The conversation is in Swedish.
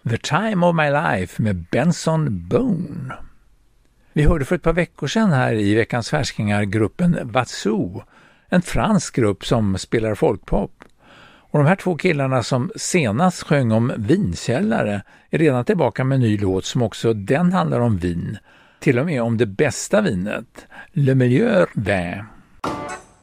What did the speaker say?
The Time of My Life med Benson Boone. Vi hörde för ett par veckor sedan här i veckans färskingar gruppen Vatsu, en fransk grupp som spelar folkpop. Och de här två killarna som senast sjöng om vinkällare är redan tillbaka med en ny låt som också den handlar om vin. Till och med om det bästa vinet, Le Meilleur Vin.